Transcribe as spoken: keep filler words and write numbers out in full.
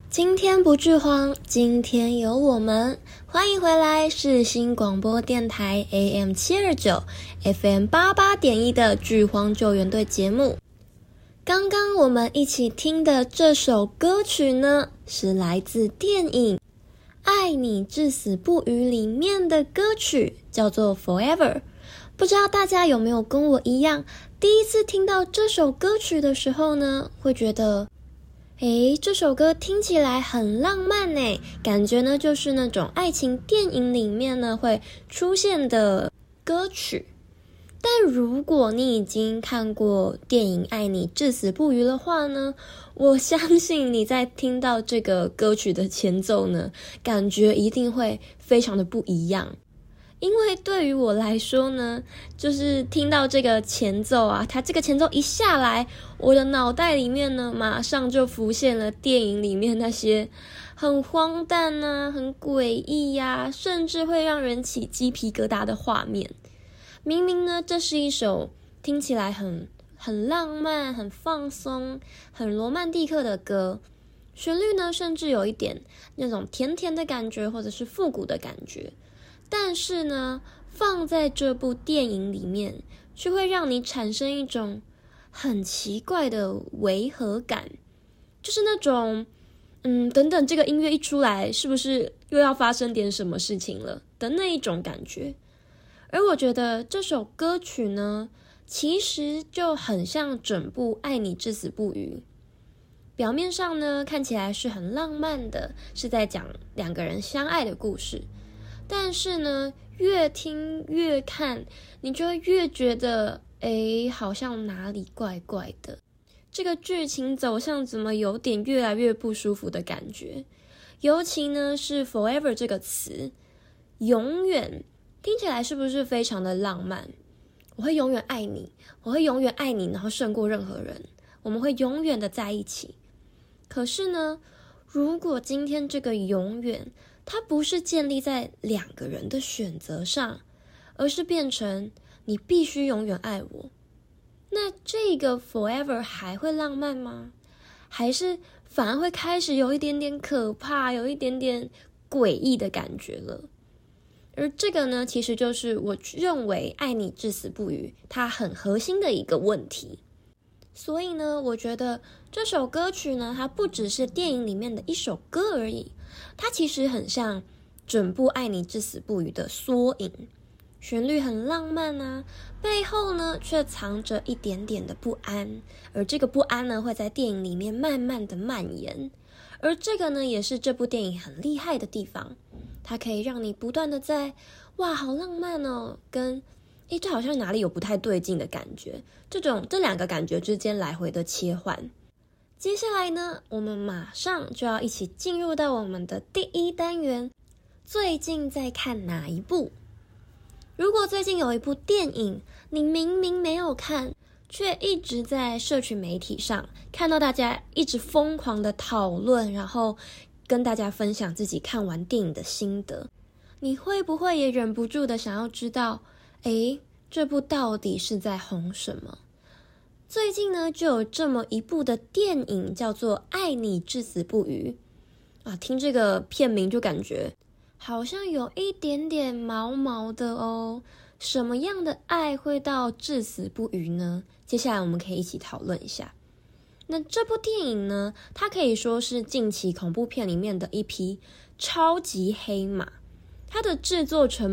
今天不剧荒，今天有我们，欢迎回来世新广播电台 A M 七二九 F M 八八点一的剧荒救援队节目。刚刚我们一起听的这首歌曲呢，是来自电影《爱你至死不渝》里面的歌曲，叫做 Forever。 不知道大家有没有跟我一样，第一次听到这首歌曲的时候呢，会觉得诶，这首歌听起来很浪漫耶，感觉呢就是那种爱情电影里面呢会出现的歌曲。但如果你已经看过电影《爱你至死不渝》的话呢，我相信你在听到这个歌曲的前奏呢，感觉一定会非常的不一样。因为对于我来说呢，就是听到这个前奏啊，它这个前奏一下来，我的脑袋里面呢，马上就浮现了电影里面那些很荒诞啊、很诡异啊，甚至会让人起鸡皮疙瘩的画面。明明呢，这是一首听起来很很浪漫、很放松、很罗曼蒂克的歌，旋律呢，甚至有一点那种甜甜的感觉，或者是复古的感觉。但是呢，放在这部电影里面，却会让你产生一种很奇怪的违和感，就是那种，嗯，等等，这个音乐一出来，是不是又要发生点什么事情了的那一种感觉。而我觉得这首歌曲呢，其实就很像整部《爱你至死不渝》。表面上呢，看起来是很浪漫的，是在讲两个人相爱的故事。但是呢，越听越看，你就会越觉得，诶，好像哪里怪怪的。这个剧情走向怎么有点越来越不舒服的感觉。尤其呢，是 forever 这个词，永远，听起来是不是非常的浪漫？我会永远爱你，我会永远爱你，然后胜过任何人，我们会永远的在一起。可是呢，如果今天这个永远，它不是建立在两个人的选择上，而是变成你必须永远爱我，那这个 forever 还会浪漫吗？还是反而会开始有一点点可怕，有一点点诡异的感觉了。而这个呢，其实就是我认为爱你至死不渝它很核心的一个问题。所以呢，我觉得这首歌曲呢，它不只是电影里面的一首歌而已，它其实很像整部《爱你至死不渝》的缩影。旋律很浪漫啊，背后呢却藏着一点点的不安，而这个不安呢会在电影里面慢慢的蔓延。而这个呢也是这部电影很厉害的地方，它可以让你不断的在哇好浪漫哦，跟诶这好像哪里有不太对劲的感觉，这种这两个感觉之间来回的切换。接下来呢，我们马上就要一起进入到我们的第一单元，最近在看哪一部？如果最近有一部电影，你明明没有看，却一直在社群媒体上看到大家一直疯狂的讨论，然后跟大家分享自己看完电影的心得，你会不会也忍不住的想要知道，诶，这部到底是在红什么？最近呢，就有这么一部的电影叫做《爱你至死不渝》啊，听这个片名就感觉好像有一点点毛毛的哦。什么样的爱会到至死不渝呢？接下来我们可以一起讨论一下。那这部电影呢，它可以说是近期恐怖片里面的一匹超级黑马，它的制作成